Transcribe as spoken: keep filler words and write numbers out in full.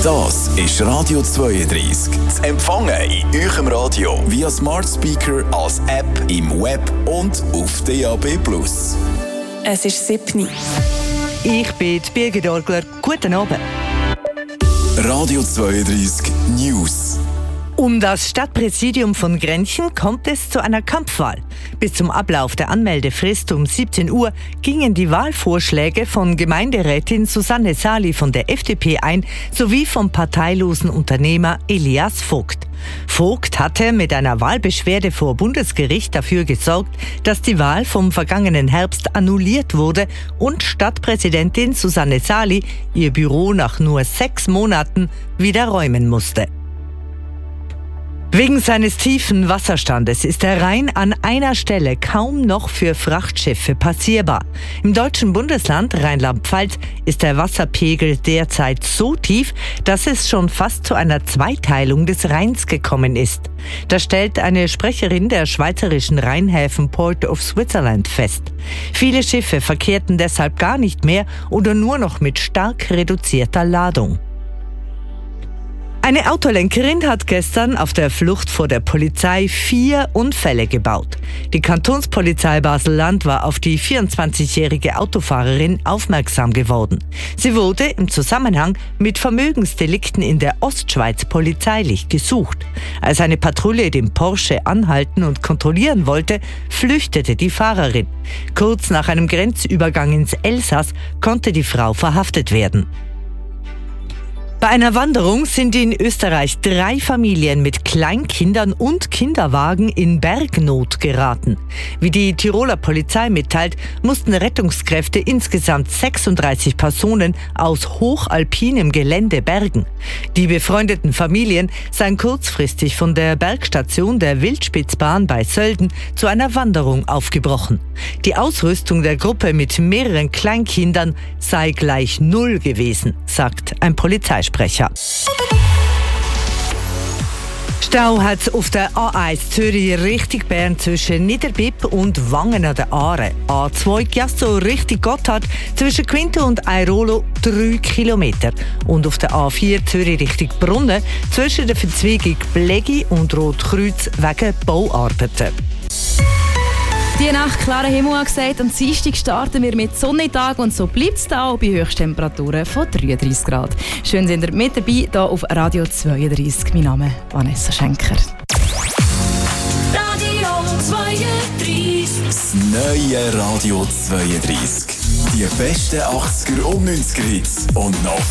Das ist Radio zweiunddreißig. Zu empfangen in eurem Radio via Smart Speaker, als App, im Web und auf D A B plus. Es ist siebni. Ich bin Birgit Orgler. Guten Abend. Radio zweiunddreißig News. Um das Stadtpräsidium von Grenchen kommt es zu einer Kampfwahl. Bis zum Ablauf der Anmeldefrist um siebzehn Uhr gingen die Wahlvorschläge von Gemeinderätin Susanne Sali von der F D P ein, sowie vom parteilosen Unternehmer Elias Vogt. Vogt hatte mit einer Wahlbeschwerde vor Bundesgericht dafür gesorgt, dass die Wahl vom vergangenen Herbst annulliert wurde und Stadtpräsidentin Susanne Sali ihr Büro nach nur sechs Monaten wieder räumen musste. Wegen seines tiefen Wasserstandes ist der Rhein an einer Stelle kaum noch für Frachtschiffe passierbar. Im deutschen Bundesland Rheinland-Pfalz ist der Wasserpegel derzeit so tief, dass es schon fast zu einer Zweiteilung des Rheins gekommen ist. Das stellt eine Sprecherin der schweizerischen Rheinhäfen Port of Switzerland fest. Viele Schiffe verkehrten deshalb gar nicht mehr oder nur noch mit stark reduzierter Ladung. Eine Autolenkerin hat gestern auf der Flucht vor der Polizei vier Unfälle gebaut. Die Kantonspolizei Basel-Land war auf die vierundzwanzigjährige Autofahrerin aufmerksam geworden. Sie wurde im Zusammenhang mit Vermögensdelikten in der Ostschweiz polizeilich gesucht. Als eine Patrouille den Porsche anhalten und kontrollieren wollte, flüchtete die Fahrerin. Kurz nach einem Grenzübergang ins Elsass konnte die Frau verhaftet werden. Bei einer Wanderung sind in Österreich drei Familien mit Kleinkindern und Kinderwagen in Bergnot geraten. Wie die Tiroler Polizei mitteilt, mussten Rettungskräfte insgesamt sechsunddreißig Personen aus hochalpinem Gelände bergen. Die befreundeten Familien seien kurzfristig von der Bergstation der Wildspitzbahn bei Sölden zu einer Wanderung aufgebrochen. Die Ausrüstung der Gruppe mit mehreren Kleinkindern sei gleich null gewesen, sagt ein Polizeisprecher. Stau hat es auf der A eins Zürich Richtung Bern zwischen Niederbipp und Wangen an der Aare. A zwei Chiasso Richtung Gotthard zwischen Quinto und Airolo drei Kilometer. Und auf der A vier Zürich Richtung Brunnen zwischen der Verzweigung Blegi und Rotkreuz wegen Bauarbeiten. Die Nacht klarer Himmel angesagt. Am Dienstag starten wir mit Sonnentag und so bleibt es da auch bei Höchsttemperaturen von dreiunddreißig Grad. Schön sind ihr mit dabei hier auf Radio zweiunddreißig. Mein Name ist Vanessa Schenker. Radio zweiunddreißig. Das neue Radio zweiunddreißig. Die besten achtziger und neunziger Hits und noch